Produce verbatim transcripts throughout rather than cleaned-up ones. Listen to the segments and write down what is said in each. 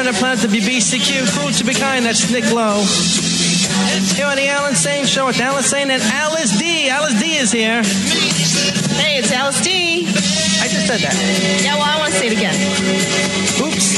on the planet W B C Q. Cool to be kind. That's Nick Lowe. Here on the Alan Sane Show with Alice Sane and Alice D. Alice D is here. Hey, it's Alice D. I just said that. Yeah, well, I want to say it again. Oops.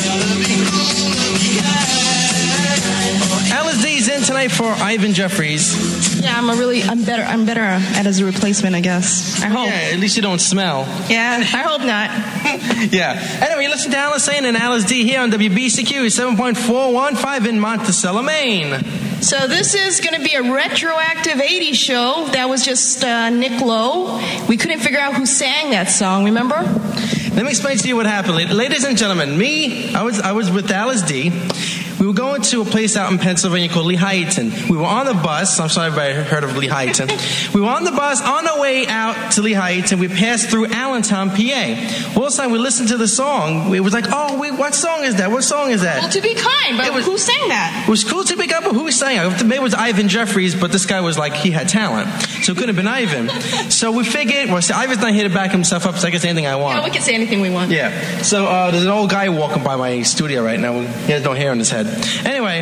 Alice D's in tonight for Ivan Jeffries. Yeah, I'm a really, I'm better, I'm better at as a replacement, I guess. I hope. Yeah, at least you don't smell. Yeah, I hope not. Yeah. Anyway, listen to Alice Sane and Alice D here on W B C Q seven point four one five in Monticello, Maine. So this is going to be a retroactive eighties show. That was just uh, Nick Lowe. We couldn't figure out who sang that song, remember? Let me explain to you what happened. Ladies and gentlemen, me, I was I was with Alice D. We were going to a place out in Pennsylvania called Lehighton. We were on the bus. I'm sorry if I heard of Lehighton. We were on the bus on our way out to Lehighton. We passed through Allentown, P A. All of a sudden, we listened to the song. It was like, oh, wait, what song is that? What song is that? Well, To Be Kind, but It was- who sang that? It was Cool to Be Kind, but who sang it? Maybe it was Ivan Jeffries, but this guy was like, he had talent. So it couldn't have been Ivan. So we figured, well, see, Ivan's not here to back himself up, so I can say anything I want. Yeah, we can say anything we want. Yeah. So uh, there's an old guy walking by my studio right now. He has no hair on his head. Anyway.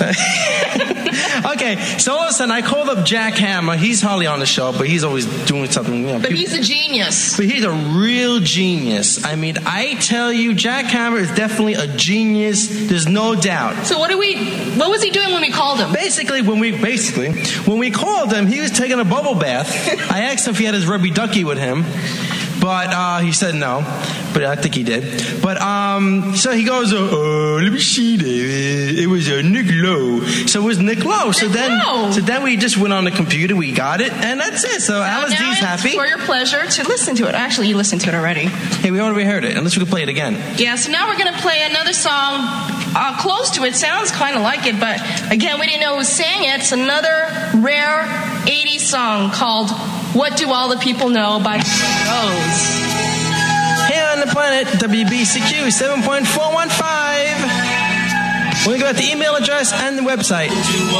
Okay. So all of a sudden, I called up Jack Hammer. He's hardly on the show, but he's always doing something. You know, But people- he's a genius. but he's a real genius. I mean, I tell you, Jack Hammer is definitely a genius. There's no doubt. So what do we? What was he doing when we called him? Basically, when we basically when we called him, he was taking a bubble bath. I asked him if he had his rubby ducky with him, but uh, he said no. But I think he did. But um, so he goes, uh, uh, let me see. There. It was uh, Nick Lowe. So it was Nick Lowe. So Nick then, Lowe. so then we just went on the computer. We got it, and that's it. So Alice Now D's it's happy. for your pleasure to listen to it. Actually, you listened to it already. Hey, we already heard it. Unless we can play it again. Yeah, so now we're going to play another song uh, close to it. Sounds kind of like it, but again, we didn't know who sang it. It's another rare eighties song called What Do All the People Know by Rose. Here on the planet, W B C Q seven point four one five. We're going to go at the email address and the website.